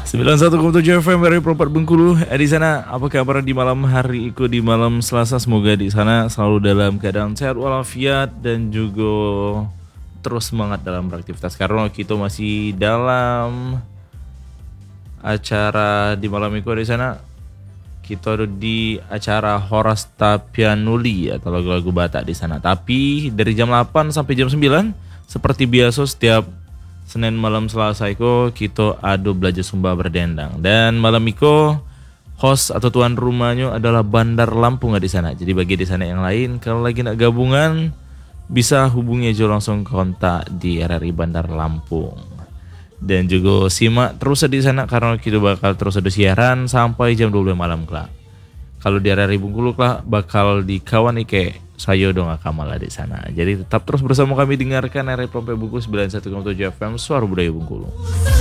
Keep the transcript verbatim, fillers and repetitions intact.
sembilan puluh satu koma tujuh F M dari Propat Bengkulu. Eh, di sana apa kabar di malam hari itu, di malam Selasa? Semoga di sana selalu dalam keadaan sehat walafiat dan juga terus semangat dalam beraktivitas, karena kita masih dalam acara di malam itu. Di sana kita ada di acara Horas Tapianuli atau lagu-lagu Batak di sana. Tapi dari jam delapan sampai jam sembilan seperti biasa setiap Senin malam Selasa itu kita adu belajar Sumba berdendang. Dan malam itu host atau tuan rumahnya adalah Bandar Lampung di sana. Jadi bagi di sana yang lain kalau lagi nak gabungan bisa hubungi aja langsung kontak di R R I Bandar Lampung. Dan juga simak terus di sana karena kita bakal terus ada siaran sampai jam dua belas malam kelak. Kalau di R R I Bengkulu kelak bakal di kawan Ike saya dong Kamala di sana. Jadi tetap terus bersama kami dengarkan R R I Prompet Bengkulu sembilan puluh satu koma tujuh F M Suara Budaya Bengkulu.